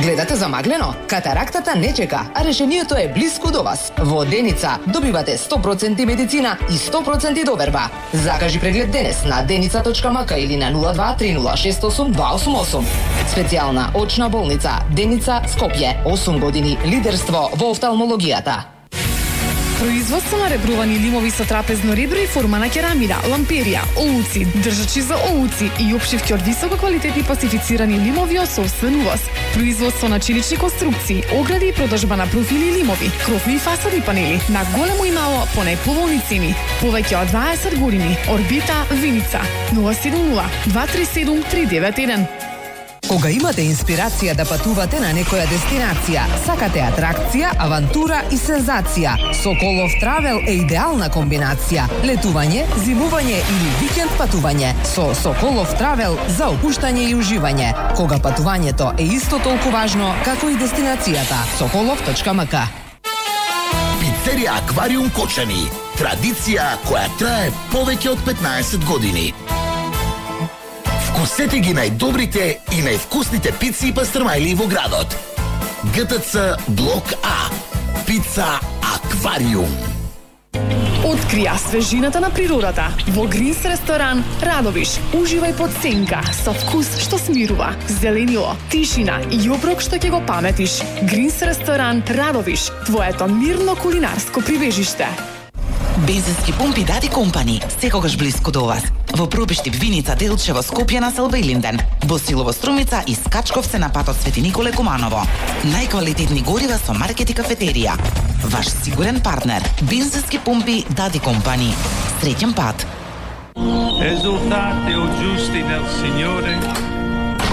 Гледате замаглено? Катарактата не чека, а решението е блиску до вас. Во Деница добивате 100% медицина и 100% доверба. Закажи преглед денес на denica.mk или на 023068 Специјална очна болница Деница Скопје. 8 години лидерство во офталмологијата. Производство на ребрувани лимови со трапезно ребро и форма на керамида, ламперија, олуци, држачи за олуци и опшивки од високо квалитетни пасифицирани лимови од собствен увоз. Производство на чилични конструкции, огради и продажба на профили лимови, кровни и фасадни панели на големо и мало по најповолни цени. Повеќе од 20 години. Орбита Виница 070 237 391. Кога имате инспирација да патувате на некоја дестинација, сакате атракција, авантура и сензација, Соколов Травел е идеална комбинација. Летување, зимување или викенд патување со Соколов Травел за опуштање и уживање. Кога патувањето е исто толку важно како и дестинацијата. Sokolov.mk. Пицерија Аквариум Кочани. Традиција која трае повеќе од 15 години. Вкусете ги најдобрите и највкусните пици и пастрмајли во градот. ГТЦ Блок А. Пица Аквариум. Открија свежината на природата во Гринс ресторан Радовиш. Уживај под сенка со вкус што смирува, зеленило, тишина и оброк што ќе го паметиш. Гринс ресторан Радовиш, твоето мирно кулинарско прибежиште. Бензински пумпи Дади Компани, секогаш блиску до вас. Во Пробиштип, Виница, Делчево, Скопје, Населба и Линден. Босилово, Струмица и Скачковце на патот Свети Николе Куманово. Најквалитетни горива со маркет и кафетерија. Ваш сигурен партнер. Бензински пумпи Дади Компани. Среќен пат. Esultate o giusti nel Signore